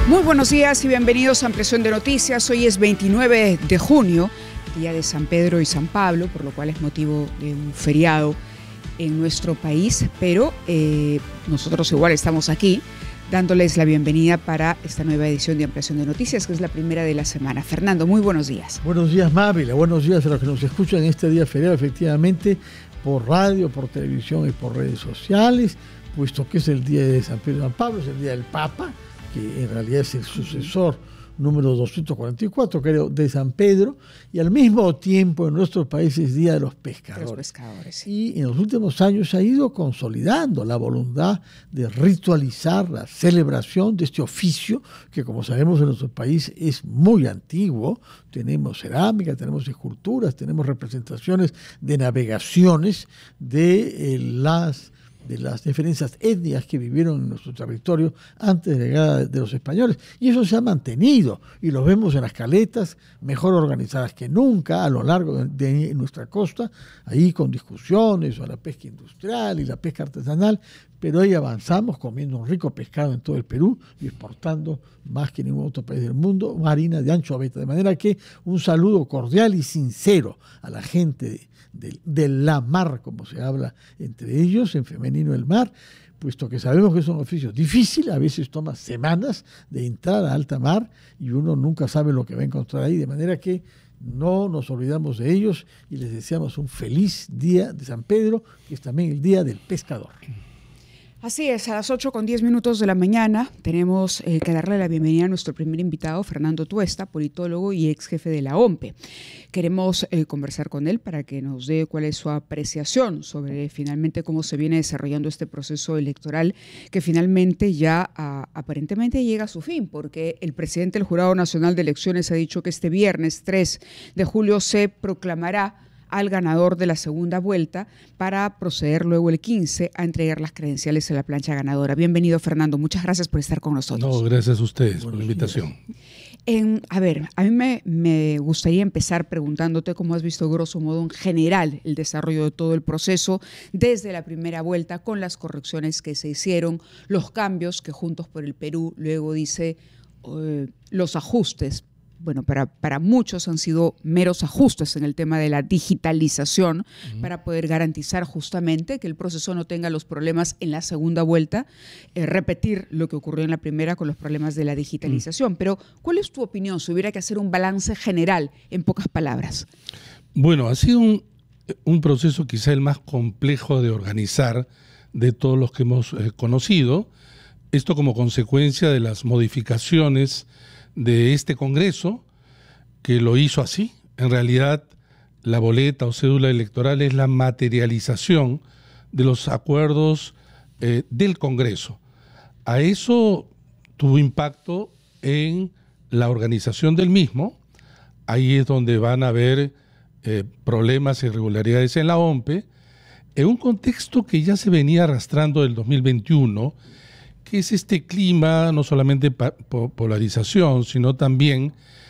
Muy buenos días y bienvenidos a Ampliación de Noticias. Hoy es 29 de junio, día de San Pedro y San Pablo, por lo cual es motivo de un feriado en nuestro país, pero nosotros igual estamos aquí dándoles la bienvenida para esta nueva edición de Ampliación de Noticias, que es la primera de la semana. Fernando, muy buenos días. Buenos días, Mávila. Buenos días a los que nos escuchan en este día feriado, efectivamente, por radio, por televisión y por redes sociales, puesto que es el día de San Pedro y San Pablo, es el día del Papa, que en realidad es el sucesor número 244, creo, de San Pedro, y al mismo tiempo en nuestro país es Día de los Pescadores. Sí. Y en los últimos años se ha ido consolidando la voluntad de ritualizar la celebración de este oficio, que como sabemos en nuestro país es muy antiguo. Tenemos cerámica, tenemos esculturas, tenemos representaciones de navegaciones de las diferencias étnicas que vivieron en nuestro territorio antes de la llegada de los españoles. Y eso se ha mantenido, y lo vemos en las caletas, mejor organizadas que nunca a lo largo de nuestra costa, ahí con discusiones sobre la pesca industrial y la pesca artesanal, pero ahí avanzamos comiendo un rico pescado en todo el Perú y exportando más que ningún otro país del mundo, una harina de anchoveta. De manera que un saludo cordial y sincero a la gente de la mar, como se habla entre ellos, en femenino el mar, puesto que sabemos que es un oficio difícil, a veces toma semanas de entrar a alta mar y uno nunca sabe lo que va a encontrar ahí, de manera que no nos olvidamos de ellos y les deseamos un feliz día de San Pedro, que es también el día del pescador. Así es, a las 8:10 de la mañana tenemos que darle la bienvenida a nuestro primer invitado, Fernando Tuesta, politólogo y ex jefe de la OMPE. Queremos conversar con él para que nos dé cuál es su apreciación sobre finalmente cómo se viene desarrollando este proceso electoral, que finalmente ya aparentemente llega a su fin, porque el presidente del Jurado Nacional de Elecciones ha dicho que este viernes 3 de julio se proclamará al ganador de la segunda vuelta para proceder luego el 15 a entregar las credenciales a la plancha ganadora. Bienvenido, Fernando. Muchas gracias por estar con nosotros. No, gracias a ustedes por la invitación. A mí me gustaría empezar preguntándote cómo has visto grosso modo en general el desarrollo de todo el proceso desde la primera vuelta, con las correcciones que se hicieron, los cambios que Juntos por el Perú luego dice, los ajustes. Bueno, para muchos han sido meros ajustes en el tema de la digitalización para poder garantizar justamente que el proceso no tenga los problemas en la segunda vuelta, repetir lo que ocurrió en la primera con los problemas de la digitalización. Pero, ¿cuál es tu opinión si hubiera que hacer un balance general en pocas palabras? Bueno, ha sido un proceso quizá el más complejo de organizar de todos los que hemos conocido. Esto como consecuencia de las modificaciones de este Congreso, que lo hizo así. En realidad, la boleta o cédula electoral es la materialización de los acuerdos del Congreso. A eso tuvo impacto en la organización del mismo. Ahí es donde van a haber problemas e irregularidades en la OMPE, en un contexto que ya se venía arrastrando del 2021, que es este clima no solamente polarización, sino también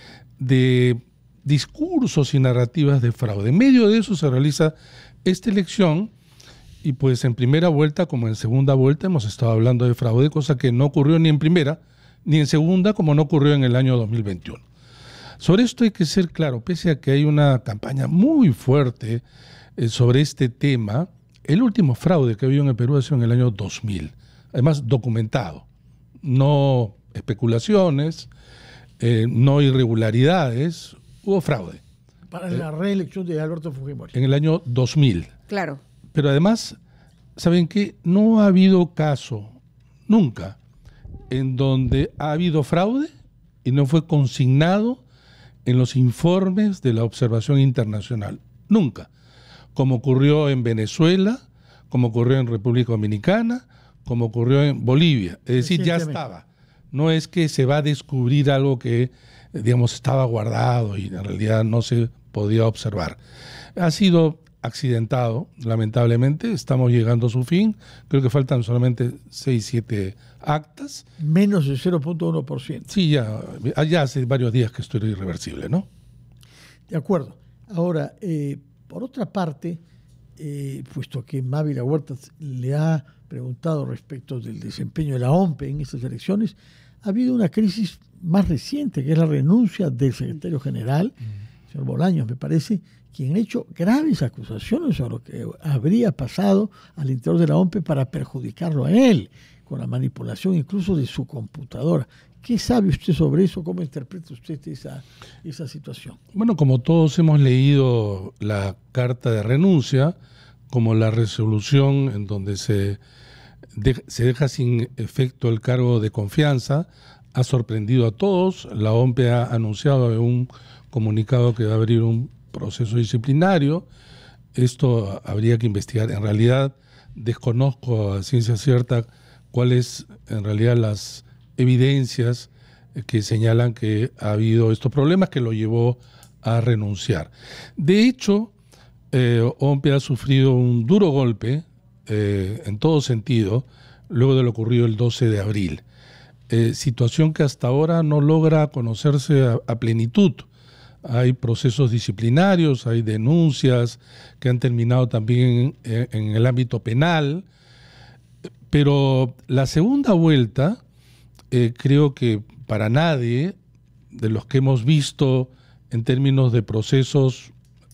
de discursos y narrativas de fraude. En medio de eso se realiza esta elección y pues en primera vuelta como en segunda vuelta hemos estado hablando de fraude, cosa que no ocurrió ni en primera ni en segunda, como no ocurrió en el año 2021. Sobre esto hay que ser claro, pese a que hay una campaña muy fuerte sobre este tema, el último fraude que ha habido en el Perú ha sido en el año 2000. Además documentado, no especulaciones, no irregularidades, hubo fraude. Para la reelección de Alberto Fujimori. En el año 2000. Claro. Pero además, ¿saben qué? No ha habido caso, nunca, en donde ha habido fraude y no fue consignado en los informes de la observación internacional. Nunca. Como ocurrió en Venezuela, como ocurrió en República Dominicana, como ocurrió en Bolivia. Es decir, ya estaba. No es que se va a descubrir algo que, digamos, estaba guardado y en realidad no se podía observar. Ha sido accidentado, lamentablemente. Estamos llegando a su fin. Creo que faltan solamente 6, 7 actas. Menos del 0.1%. Sí, ya hace varios días que esto era irreversible, ¿no? De acuerdo. Ahora, por otra parte, puesto que Mávila Huerta le ha preguntado respecto del desempeño de la OMPE en estas elecciones, ha habido una crisis más reciente, que es la renuncia del secretario general, señor Bolaños, me parece, quien ha hecho graves acusaciones sobre lo que habría pasado al interior de la OMPE para perjudicarlo a él, con la manipulación incluso de su computadora. ¿Qué sabe usted sobre eso? ¿Cómo interpreta usted esa situación? Bueno, como todos hemos leído la carta de renuncia, como la resolución en donde se deja sin efecto el cargo de confianza, ha sorprendido a todos. La OMPE ha anunciado en un comunicado que va a abrir un proceso disciplinario. Esto habría que investigar. En realidad desconozco a ciencia cierta cuáles en realidad las evidencias que señalan que ha habido estos problemas que lo llevó a renunciar. De hecho, OMPE ha sufrido un duro golpe en todo sentido luego de lo ocurrido el 12 de abril. Situación que hasta ahora no logra conocerse a plenitud. Hay procesos disciplinarios, hay denuncias que han terminado también en el ámbito penal, pero la segunda vuelta creo que para nadie de los que hemos visto en términos de procesos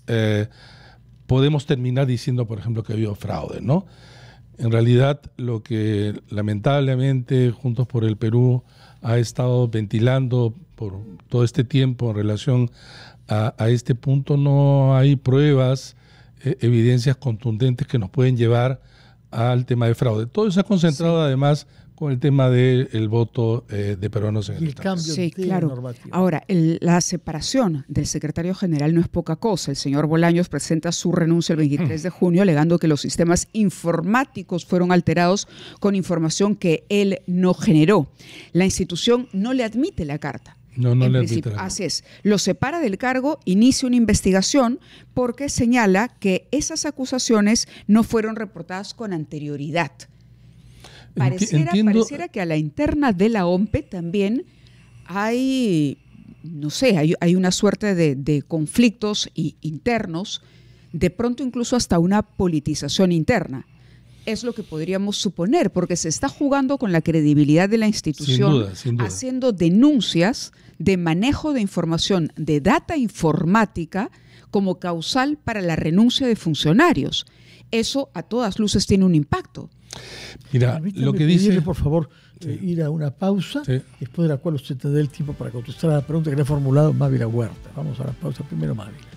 podemos terminar diciendo, por ejemplo, que ha habido fraude, ¿no? En realidad, lo que lamentablemente Juntos por el Perú ha estado ventilando por todo este tiempo en relación a este punto, no hay pruebas, evidencias contundentes que nos pueden llevar al tema de fraude. Todo se ha concentrado además con el tema del voto de peruanos en el Estado. Sí, claro. Ahora, la separación del secretario general no es poca cosa. El señor Bolaños presenta su renuncia el 23 de junio alegando que los sistemas informáticos fueron alterados con información que él no generó. La institución no le admite la carta. No le admite la carta. Así es. Lo separa del cargo, inicia una investigación porque señala Entiendo. acusaciones no fueron reportadas con anterioridad. Pareciera que a la interna de la OMPE también hay, no sé, hay una suerte de conflictos internos, de pronto incluso hasta una politización interna. Es lo que podríamos suponer, porque se está jugando con la credibilidad de la institución, sin duda. Haciendo denuncias de manejo de información, de data informática, como causal para la renuncia de funcionarios. Eso a todas luces tiene un impacto. Mira, lo que dice... por favor, ir a una pausa, después de la cual usted te dé el tiempo para contestar a la pregunta que le ha formulado Mávila Huerta. Vamos a la pausa primero, Mávila.